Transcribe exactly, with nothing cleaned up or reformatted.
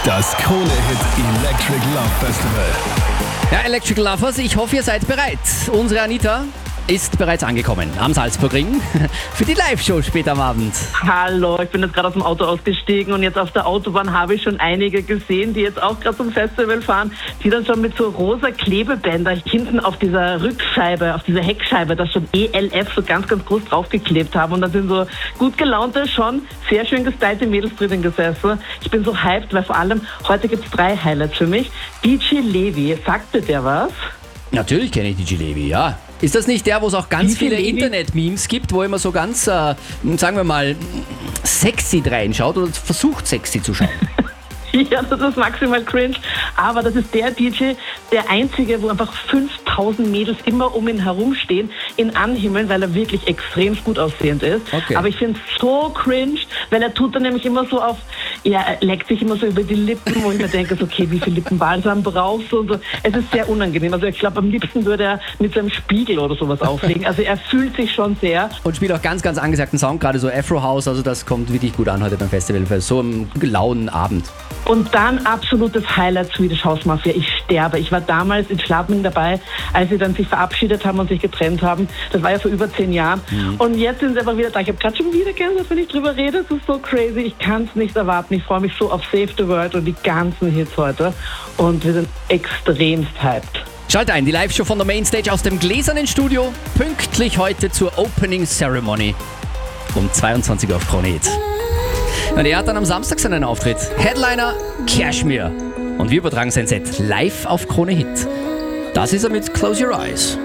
Das Krone-Hit Electric Love Festival. Ja, Electric Lovers, ich hoffe, ihr seid bereit. Unsere Anita ist bereits angekommen am Salzburgring für die Live-Show später am Abend. Hallo, ich bin jetzt gerade aus dem Auto ausgestiegen und jetzt auf der Autobahn habe ich schon einige gesehen, die jetzt auch gerade zum Festival fahren, die dann schon mit so rosa Klebebänder hinten auf dieser Rückscheibe, auf dieser Heckscheibe, das schon E L F so ganz, ganz groß draufgeklebt haben. Und da sind so gut gelaunte, schon sehr schön gestylte Mädels drinnen gesessen. Ich bin so hyped, weil vor allem heute gibt es drei Highlights für mich. D J Levi, sagte der was? Natürlich kenne ich D J Levi, ja. Ist das nicht der, wo es auch ganz D J viele Levi? Internet-Memes gibt, wo immer so ganz, äh, sagen wir mal, sexy reinschaut oder versucht sexy zu schauen? Ja, das ist maximal cringe, aber das ist der D J, der einzige, wo einfach fünftausend Mädels immer um ihn herumstehen, ihn anhimmeln, weil er wirklich extrem gut aussehend ist. Okay. Aber ich finde es so cringe, weil er tut dann nämlich immer so auf, ja, er leckt sich immer so über die Lippen und ich mir denke so, okay, wie viel Lippenbalsam brauchst du und so. Es ist sehr unangenehm. Also ich glaube, am liebsten würde er mit seinem Spiegel oder sowas auflegen. Also er fühlt sich schon sehr. Und spielt auch ganz, ganz angesagten Sound, gerade so Afro House, also das kommt wirklich gut an heute beim Festival, für so einen lauen Abend. Und dann absolutes Highlight Swedish House Mafia. Ich sterbe. Ich war damals in Schladming dabei, als sie dann sich verabschiedet haben und sich getrennt haben. Das war ja vor über zehn Jahren. Mhm. Und jetzt sind sie aber wieder da. Ich habe gerade schon wieder Gänsehaut, wenn ich drüber rede. Das ist so crazy. Ich kann es nicht erwarten. Ich freue mich so auf Save the World und die ganzen Hits heute. Und wir sind extremst hyped. Schalt ein, die Live-Show von der Mainstage aus dem gläsernen Studio. Pünktlich heute zur Opening Ceremony. Um zweiundzwanzig Uhr auf Krone Hit. Und er hat dann am Samstag seinen Auftritt. Headliner Cashmere. Und wir übertragen sein Set live auf Krone Hit. Das ist er mit Close Your Eyes.